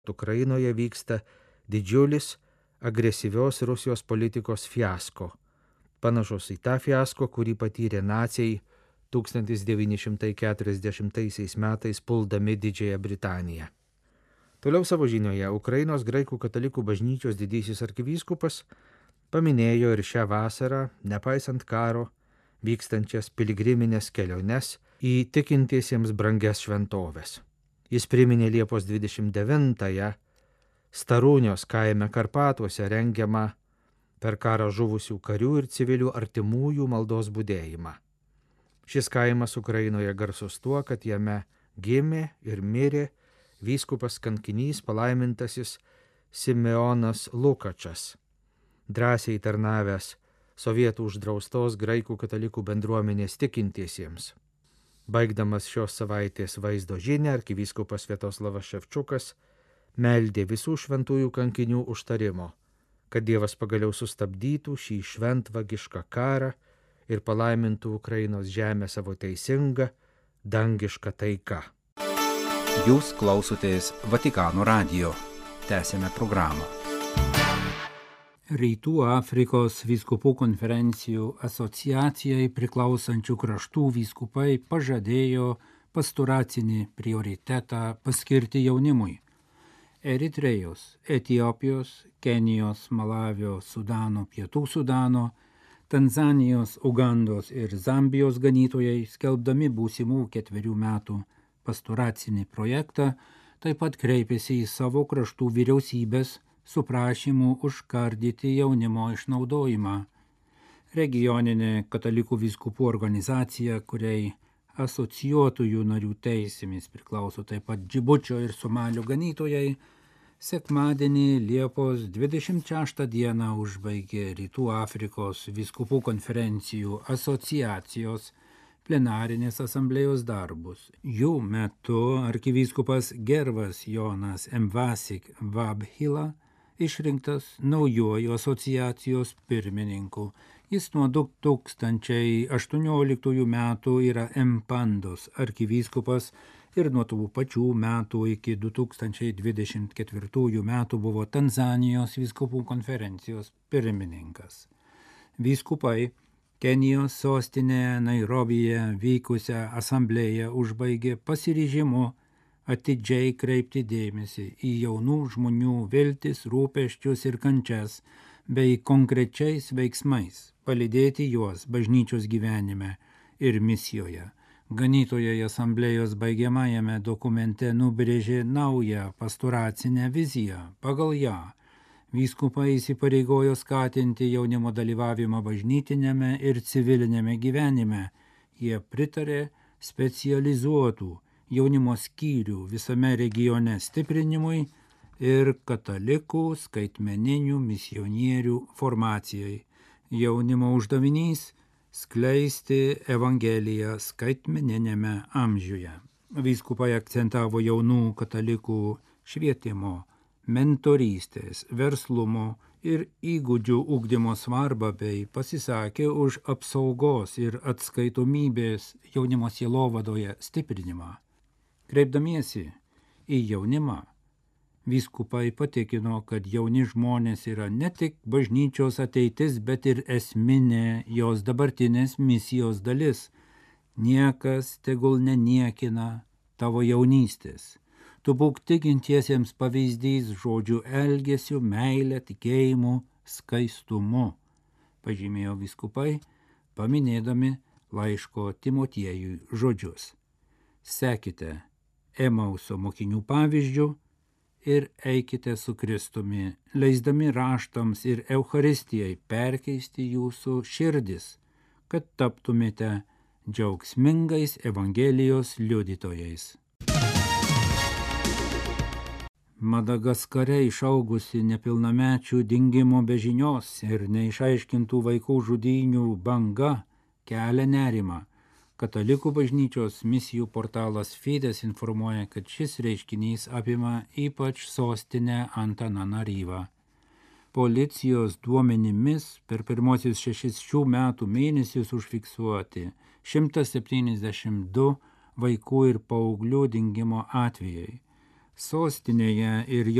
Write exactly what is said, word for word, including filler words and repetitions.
Ukrainoje vyksta didžiulis agresyvios Rusijos politikos fiasko, panašus į tą fiasko, kurį patyrė naciai tūkstantis devyni šimtai keturiasdešimtaisiais metais puldami Didžiąją Britaniją. Toliau savo žinioje Ukrainos graikų katalikų bažnyčios didysis arkivyskupas paminėjo ir šią vasarą, nepaisant karo, vykstančias piligriminės keliones į tikintiesiems brangias šventoves. Jis priminė Liepos dvidešimt devintąją Starūnios kaime Karpatuose rengiamą per karą žuvusių karių ir civilių artimųjų maldos budėjimą. Šis kaimas Ukrainoje garsus tuo, kad jame gimė ir mirė vyskupas kankinys palaimintasis Simeonas Lukačas, drąsiai tarnavęs sovietų uždraustos graikų katalikų bendruomenės tikintiesiems. Baigdamas šios savaitės vaizdo žinią, arkivyskupas Sviatoslavas Ševčukas meldė visų šventųjų kankinių užtarimo, kad Dievas pagaliau sustabdytų šį šventvagišką karą ir palaimintų Ukrainos žemę savo teisingą, dangišką taiką. Jūs klausotės Vatikano radijo. Tęsėme programą. Rytų Afrikos vyskupų konferencijų asociacijai priklausančių kraštų vyskupai pažadėjo pastoracinį prioritetą paskirti jaunimui. Eritrėjos, Etiopijos, Kenijos, Malavio, Sudano, Pietų Sudano, Tanzanijos, Ugandos ir Zambijos ganytojai, skelbdami būsimų ketverių metų pastoracinį projektą, taip pat kreipėsi į savo kraštų vyriausybės su prašymu užkardyti jaunimo išnaudojimą. Regioninė katalikų vyskupų organizacija, kuriai asocijuotųjų narių teisėmis priklauso taip pat Džibučio ir Somalio ganytojai, sekmadienį Liepos dvidešimt šeštą dieną užbaigė Rytų Afrikos vyskupų konferencijų asociacijos plenarinės asamblėjos darbus. Jų metu arkivyskupas Gervas Jonas Mvasik Wabhila išrinktas naujuoju asociacijos pirmininku. Jis nuo du tūkstančiai aštuonioliktųjų metų yra Mpandos arkivyskupas ir nuo tų pačių metų iki du tūkstančiai dvidešimt ketvirtųjų metų buvo Tanzanijos vyskupų konferencijos pirmininkas. Vyskupai Kenijos sostinėje Nairobije vykusią asamblėją užbaigė pasiryžimu atidžiai kreipti dėmesį į jaunų žmonių viltis, rūpesčius ir kančias, bei konkrečiais veiksmais palydėti juos bažnyčios gyvenime ir misijoje. Ganytojai asamblėjos baigiamajame dokumente nubrėžė naują pastoracinę viziją. Pagal ją vyskupai įsipareigojo skatinti jaunimo dalyvavimą bažnytinėme ir civilinėme gyvenime. Jie pritarė specializuotų jaunimo skyrių visame regione stiprinimui ir katalikų skaitmeninių misionierių formacijai. Jaunimo uždavinys – skleisti Evangeliją skaitmeninėme amžiuje. Vyskupai akcentavo jaunų katalikų švietimo, mentorystės, verslumo ir įgūdžių ugdymo svarbą bei pasisakė už apsaugos ir atskaitomybės jaunimo sielovadoje stiprinimą. Kreipdamiesi į jaunimą, vyskupai patikino, kad jauni žmonės yra ne tik bažnyčios ateitis, bet ir esminė jos dabartinės misijos dalis. Niekas tegul neniekina tavo jaunystės. Tu būk tikintiesiems pavyzdys žodžių elgesiu, meilė, tikėjimu, skaistumu, pažymėjo vyskupai, paminėdami laiško Timotiejui žodžius. Sekite Emauso mokinių pavyzdžių ir eikite su Kristumi, leisdami raštams ir Eucharistijai perkeisti jūsų širdis, kad taptumėte džiaugsmingais Evangelijos liudytojais. Madagaskare išaugusi nepilnamečių dingimo be žinios ir neišaiškintų vaikų žudynių banga kelia nerimą. Katalikų bažnyčios misijų portalas Fides informuoja, kad šis reiškinys apima ypač sostinę Antananaryvą. Policijos duomenimis per pirmosius šešis šių metų mėnesius užfiksuoti šimtas septyniasdešimt du vaikų ir paauglių dingimo atvejai. sostinėje ir